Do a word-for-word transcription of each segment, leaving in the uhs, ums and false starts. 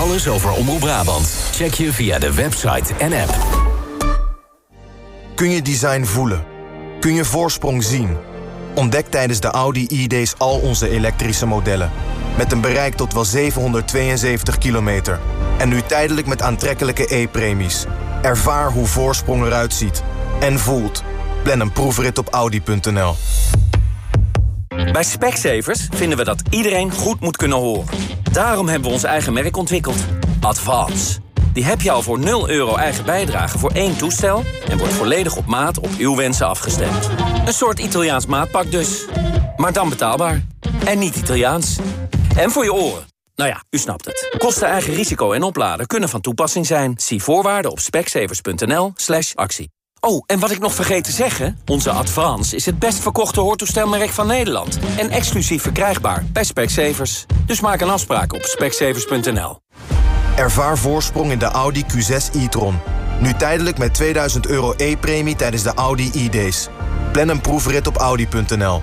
Alles over Omroep Brabant check je via de website en app. Kun je design voelen? Kun je voorsprong zien? Ontdek tijdens de Audi e-days al onze elektrische modellen. Met een bereik tot wel zevenhonderdtweeënzeventig kilometer. En nu tijdelijk met aantrekkelijke e-premies. Ervaar hoe voorsprong eruit ziet. En voelt. Plan een proefrit op audi punt n l. Bij Specsavers vinden we dat iedereen goed moet kunnen horen. Daarom hebben we ons eigen merk ontwikkeld. Advance. Die heb je al voor nul euro eigen bijdrage voor één toestel... en wordt volledig op maat op uw wensen afgestemd. Een soort Italiaans maatpak dus. Maar dan betaalbaar. En niet Italiaans. En voor je oren. Nou ja, u snapt het. Kosten, eigen risico en opladen kunnen van toepassing zijn. Zie voorwaarden op specsavers punt n l slash actie. Oh, en wat ik nog vergeet te zeggen... onze Advance is het best verkochte hoortoestelmerk van Nederland... en exclusief verkrijgbaar bij Specsavers. Dus maak een afspraak op specsavers punt n l. Ervaar voorsprong in de Audi Q zes e-tron. Nu tijdelijk met tweeduizend euro e-premie tijdens de Audi e-days. Plan een proefrit op audi punt n l.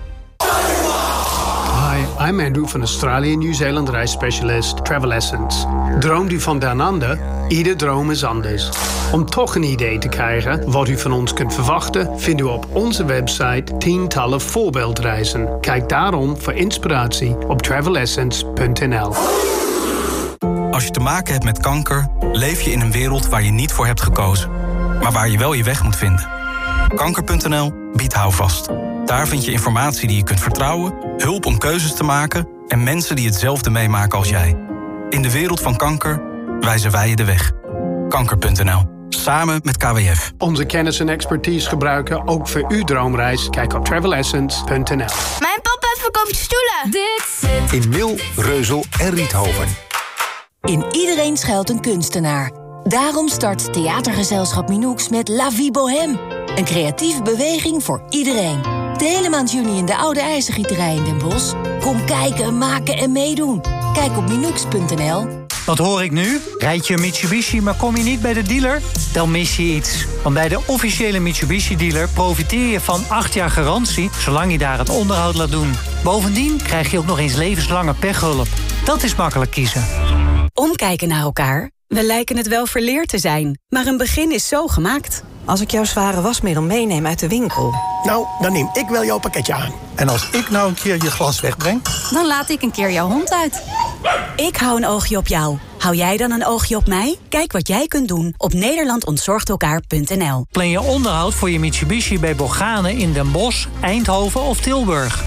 Hi, I'm Andrew van Australië Nieuw-Zeeland reisspecialist Travel Essence. Droomt u van down under? Ieder droom is anders. Om toch een idee te krijgen wat u van ons kunt verwachten... vindt u op onze website tientallen voorbeeldreizen. Kijk daarom voor inspiratie op travel essence punt n l. Als je te maken hebt met kanker, leef je in een wereld waar je niet voor hebt gekozen. Maar waar je wel je weg moet vinden. kanker punt n l biedt houvast. Daar vind je informatie die je kunt vertrouwen, hulp om keuzes te maken... en mensen die hetzelfde meemaken als jij. In de wereld van kanker wijzen wij je de weg. kanker punt n l. Samen met K W F. Onze kennis en expertise gebruiken ook voor uw droomreis. Kijk op travel essence punt n l. Mijn papa verkoopt stoelen. Dit zit in Mil, Reuzel en Riethoven. In iedereen schuilt een kunstenaar. Daarom start theatergezelschap Minoux met La Vie Bohème. Een creatieve beweging voor iedereen. De hele maand juni in de Oude IJzergieterij in Den Bosch. Kom kijken, maken en meedoen. Kijk op minoux punt n l. Wat hoor ik nu? Rijd je een Mitsubishi, maar kom je niet bij de dealer? Dan mis je iets. Want bij de officiële Mitsubishi-dealer profiteer je van acht jaar garantie... zolang je daar het onderhoud laat doen. Bovendien krijg je ook nog eens levenslange pechhulp. Dat is makkelijk kiezen. Omkijken naar elkaar. We lijken het wel verleerd te zijn. Maar een begin is zo gemaakt. Als ik jouw zware wasmiddel meeneem uit de winkel... Nou, dan neem ik wel jouw pakketje aan. En als ik nou een keer je glas wegbreng... Dan laat ik een keer jouw hond uit. Ik hou een oogje op jou. Hou jij dan een oogje op mij? Kijk wat jij kunt doen op nederland ontzorgt elkaar punt n l. Plan je onderhoud voor je Mitsubishi bij Borgane in Den Bosch, Eindhoven of Tilburg.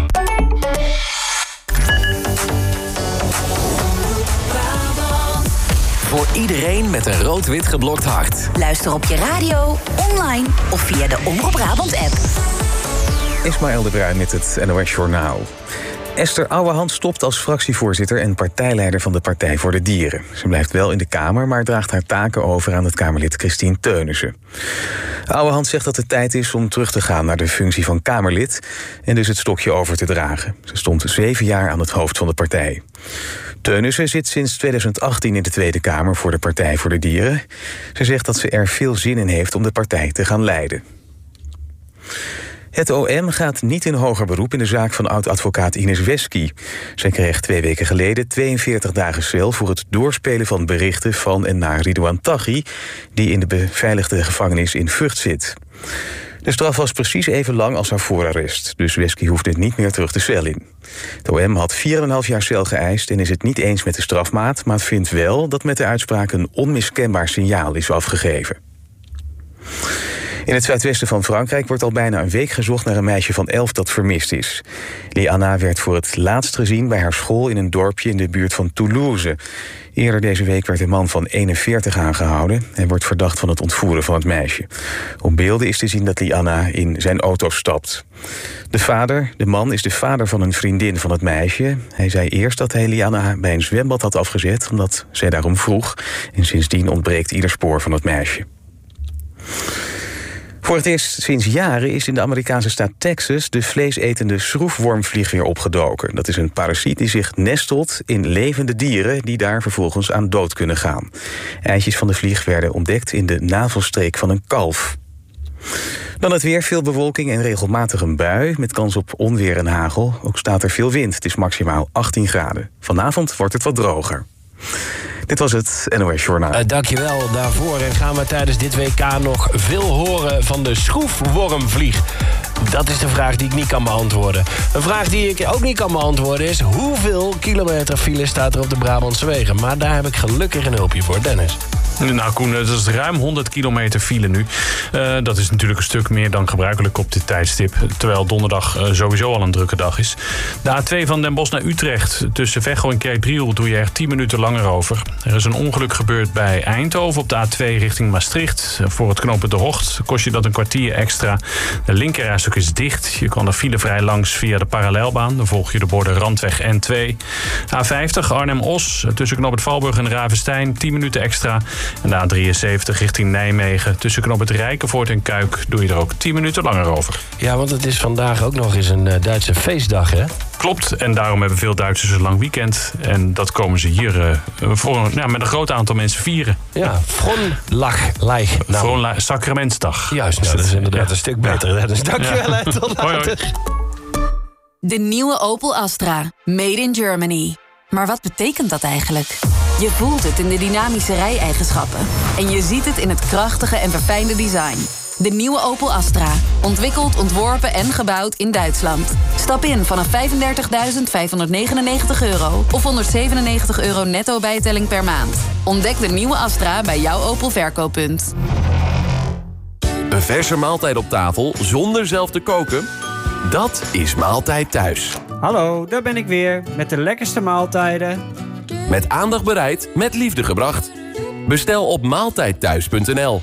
Voor iedereen met een rood-wit geblokt hart. Luister op je radio, online of via de Omroep Brabant-app. Ismaël de Bruin met het N O S Journaal. Esther Ouwehand stopt als fractievoorzitter en partijleider van de Partij voor de Dieren. Ze blijft wel in de Kamer, maar draagt haar taken over aan het Kamerlid Christine Teunissen. Ouwehand zegt dat het tijd is om terug te gaan naar de functie van Kamerlid en dus het stokje over te dragen. Ze stond zeven jaar aan het hoofd van de partij. Teunissen zit sinds tweeduizend achttien in de Tweede Kamer voor de Partij voor de Dieren. Ze zegt dat ze er veel zin in heeft om de partij te gaan leiden. Het O M gaat niet in hoger beroep in de zaak van oud-advocaat Ines Wesky. Zij kreeg twee weken geleden tweeënveertig dagen cel voor het doorspelen van berichten van en naar Ridouan Taghi, die in de beveiligde gevangenis in Vught zit. De straf was precies even lang als haar voorarrest, dus Wesky hoefde niet meer terug de cel in. Het O M had vier komma vijf jaar cel geëist en is het niet eens met de strafmaat, maar vindt wel dat met de uitspraak een onmiskenbaar signaal is afgegeven. In het zuidwesten van Frankrijk wordt al bijna een week gezocht naar een meisje van elf dat vermist is. Lianna werd voor het laatst gezien bij haar school in een dorpje in de buurt van Toulouse. Eerder deze week werd een man van eenenveertig aangehouden. Hij wordt verdacht van het ontvoeren van het meisje. Op beelden is te zien dat Lianna in zijn auto stapt. De vader, de man, is de vader van een vriendin van het meisje. Hij zei eerst dat hij Lianna bij een zwembad had afgezet, omdat zij daarom vroeg. En sindsdien ontbreekt ieder spoor van het meisje. Voor het eerst sinds jaren is in de Amerikaanse staat Texas de vleesetende schroefwormvlieg weer opgedoken. Dat is een parasiet die zich nestelt in levende dieren die daar vervolgens aan dood kunnen gaan. Eitjes van de vlieg werden ontdekt in de navelstreek van een kalf. Dan het weer, veel bewolking en regelmatig een bui met kans op onweer en hagel. Ook staat er veel wind, het is maximaal achttien graden. Vanavond wordt het wat droger. Dit was het N O S Journaal. Uh, dankjewel daarvoor. En gaan we tijdens dit W K nog veel horen van de schroefwormvlieg? Dat is de vraag die ik niet kan beantwoorden. Een vraag die ik ook niet kan beantwoorden is... hoeveel kilometer file staat er op de Brabantse wegen? Maar daar heb ik gelukkig een hulpje voor. Dennis. Nou Koen, dat is ruim honderd kilometer file nu. Uh, dat is natuurlijk een stuk meer dan gebruikelijk op dit tijdstip. Terwijl donderdag uh, sowieso al een drukke dag is. De A twee van Den Bosch naar Utrecht. Tussen Veghel en Kerkdriel doe je er tien minuten langer over. Er is een ongeluk gebeurd bij Eindhoven op de A twee richting Maastricht. Voor het knooppunt De Hocht kost je dat een kwartier extra. De linkerrijstuk is dicht. Je kan er filevrij langs via de parallelbaan. Dan volg je de borden Randweg N twee. A vijftig Arnhem-Os. Tussen knooppunt Valburg en Ravenstein tien minuten extra. En de A drieënzeventig richting Nijmegen. Tussen knooppunt Rijkenvoort en Kuik doe je er ook tien minuten langer over. Ja, want het is vandaag ook nog eens een uh, Duitse feestdag, hè? Klopt, en daarom hebben veel Duitsers een lang weekend. En dat komen ze hier uh, voor, ja, met een groot aantal mensen vieren. Ja, Fronlach-Leich. Nou. Fronla- Sacramentsdag. Juist, nou, dat is inderdaad ja. een stuk beter. Ja. Dus dankjewel, ja. Tot later. Hoi, hoi. De nieuwe Opel Astra. Made in Germany. Maar wat betekent dat eigenlijk? Je voelt het in de dynamische rijeigenschappen. En je ziet het in het krachtige en verfijnde design. De nieuwe Opel Astra. Ontwikkeld, ontworpen en gebouwd in Duitsland. Stap in vanaf vijfendertigduizend vijfhonderdnegenennegentig euro... of honderdzevenennegentig euro netto bijtelling per maand. Ontdek de nieuwe Astra bij jouw Opel verkooppunt. Een verse maaltijd op tafel zonder zelf te koken? Dat is Maaltijd Thuis. Hallo, daar ben ik weer met de lekkerste maaltijden. Met aandacht bereid, met liefde gebracht. Bestel op maaltijdthuis punt n l.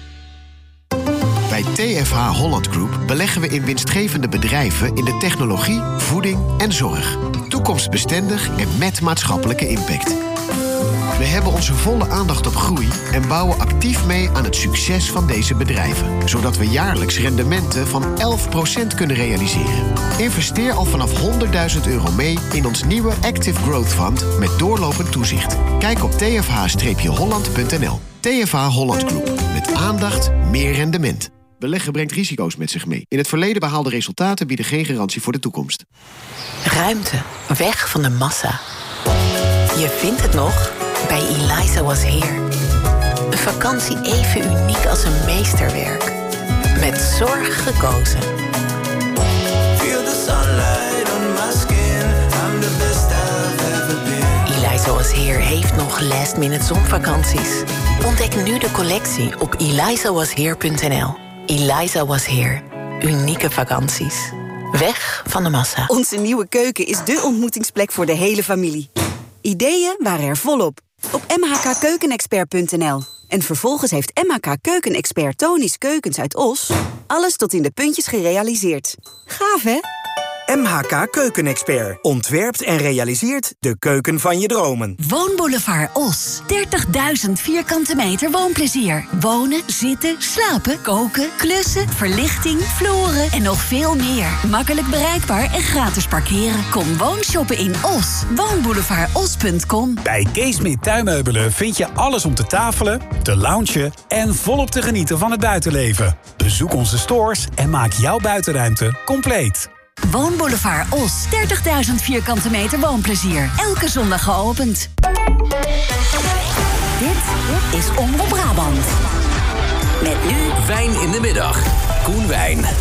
Bij T F H Holland Group beleggen we in winstgevende bedrijven in de technologie, voeding en zorg. Toekomstbestendig en met maatschappelijke impact. We hebben onze volle aandacht op groei en bouwen actief mee aan het succes van deze bedrijven. Zodat we jaarlijks rendementen van elf procent kunnen realiseren. Investeer al vanaf honderdduizend euro mee in ons nieuwe Active Growth Fund met doorlopend toezicht. Kijk op t f h holland punt n l. T F H Holland Group. Met aandacht, meer rendement. Beleggen brengt risico's met zich mee. In het verleden behaalde resultaten bieden geen garantie voor de toekomst. Ruimte. Weg van de massa. Je vindt het nog? Bij Eliza Was Here. Een vakantie even uniek als een meesterwerk. Met zorg gekozen. Feel the sunlight on my skin. I'm the best I've ever been. Eliza Was Here heeft nog last minute zonvakanties. Ontdek nu de collectie op eliza was here punt n l. Eliza Was Here. Unieke vakanties. Weg van de massa. Onze nieuwe keuken is dé ontmoetingsplek voor de hele familie. Ideeën waren er volop. Op m h k keukenexpert punt n l. En vervolgens heeft M H K Keukenexpert Tony's Keukens uit Os alles tot in de puntjes gerealiseerd. Gaaf, hè? M H K Keukenexpert ontwerpt en realiseert de keuken van je dromen. Woonboulevard Os. dertigduizend vierkante meter woonplezier. Wonen, zitten, slapen, koken, klussen, verlichting, vloeren en nog veel meer. Makkelijk bereikbaar en gratis parkeren. Kom woonshoppen in Os. woonboulevard os punt com. Bij Keesmit Tuinmeubelen vind je alles om te tafelen, te loungen en volop te genieten van het buitenleven. Bezoek onze stores en maak jouw buitenruimte compleet. Woonboulevard Os. dertigduizend vierkante meter woonplezier. Elke zondag geopend. Dit is Omroep Brabant. Met nu Wijn in de Middag. Koen Wijn.